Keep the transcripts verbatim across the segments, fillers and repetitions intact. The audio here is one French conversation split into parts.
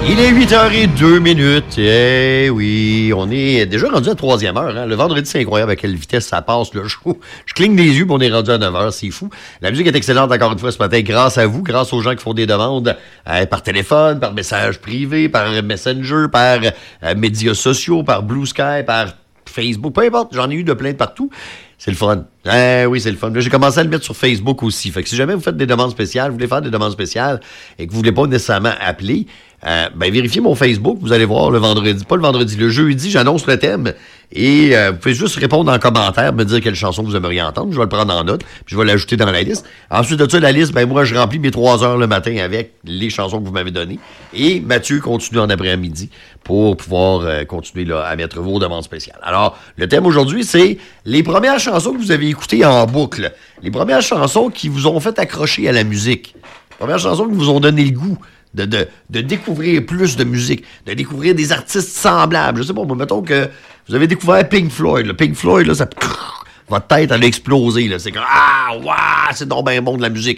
Il est huit heures zéro deux minutes. Eh oui, on est déjà rendu à troisième heure. Hein? Le vendredi, c'est incroyable à quelle vitesse ça passe le show. Je cligne des yeux, puis on est rendu à neuf heures. C'est fou. La musique est excellente encore une fois ce matin grâce à vous, grâce aux gens qui font des demandes euh, par téléphone, par message privé, par Messenger, par euh, médias sociaux, par Blue Sky, par Facebook, peu importe. J'en ai eu de plein de partout. C'est le fun. Eh oui, c'est le fun. Là, j'ai commencé à le mettre sur Facebook aussi. Fait que si jamais vous faites des demandes spéciales, vous voulez faire des demandes spéciales et que vous voulez pas nécessairement appeler, euh, ben vérifiez mon Facebook. Vous allez voir le vendredi, pas le vendredi, le jeudi, j'annonce le thème et euh, vous pouvez juste répondre en commentaire, me dire quelle chanson vous aimeriez entendre. Je vais le prendre en note, puis je vais l'ajouter dans la liste. Ensuite de ça, la liste, ben moi, je remplis mes trois heures le matin avec les chansons que vous m'avez données. Et Mathieu continue en après-midi pour pouvoir euh, continuer là, à mettre vos demandes spéciales. Alors, le thème aujourd'hui, c'est les premières chansons que vous avez écoutées en boucle. Les premières chansons qui vous ont fait accrocher à la musique. Les premières chansons qui vous ont donné le goût de, de, de découvrir plus de musique, de découvrir des artistes semblables. Je sais pas, moi, mettons que vous avez découvert Pink Floyd. Là. Pink Floyd, là, ça... Votre tête, elle a explosé. Là. C'est comme, ah, waouh, c'est donc bien bon de la musique.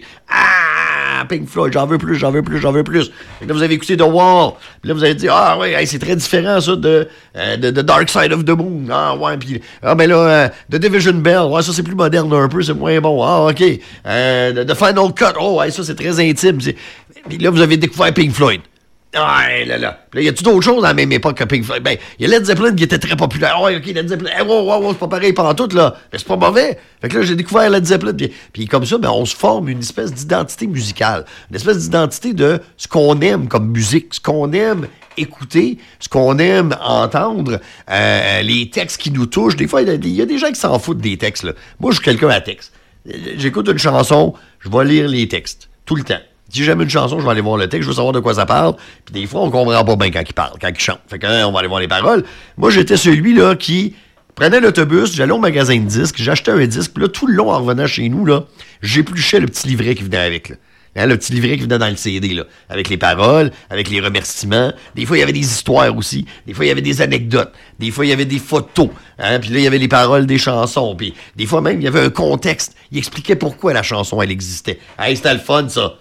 Ah, Pink Floyd, j'en veux plus, j'en veux plus, j'en veux plus. Et là, vous avez écouté The Wall. Puis là, vous avez dit, ah, oui, hey, c'est très différent, ça, de, euh, de, de Dark Side of the Moon. Ah, ouais, puis, ah, ben là, euh, The Division Bell. Ouais, ça, c'est plus moderne un peu, c'est moins bon. Ah, OK. Euh, The Final Cut. Oh, ouais, ça, c'est très intime. C'est... Puis là, vous avez découvert Pink Floyd. Ah, là, là. Puis là, y a-tu d'autres choses à la même époque que Pink Floyd? Ben, il y a Led Zeppelin qui était très populaire. Oh, OK, Led Zeppelin. Hey, wow, wow, wow, c'est pas pareil pendant tout, là. Mais c'est pas mauvais. Fait que là, j'ai découvert Led Zeppelin. Puis, puis comme ça, ben, on se forme une espèce d'identité musicale. Une espèce d'identité de ce qu'on aime comme musique, ce qu'on aime écouter, ce qu'on aime entendre, euh, les textes qui nous touchent. Des fois, il y, y a des gens qui s'en foutent des textes, là. Moi, je suis quelqu'un à texte. J'écoute une chanson, je vais lire les textes. Tout le temps. Si j'aime une chanson, je vais aller voir le texte, je veux savoir de quoi ça parle. Puis des fois, on comprend pas bien quand il parle, quand il chante. Fait que, hein, on va aller voir les paroles. Moi, j'étais celui-là qui prenait l'autobus, j'allais au magasin de disques, j'achetais un disque, puis là, tout le long, en revenant chez nous, là, j'épluchais le petit livret qui venait avec, là. Hein, le petit livret qui venait dans le C D, là, avec les paroles, avec les remerciements. Des fois, il y avait des histoires aussi. Des fois, il y avait des anecdotes. Des fois, il y avait des photos. Hein, puis là, il y avait les paroles des chansons. Puis des fois, même, il y avait un contexte. Il expliquait pourquoi la chanson, elle existait. Hey, c'était le fun, ça.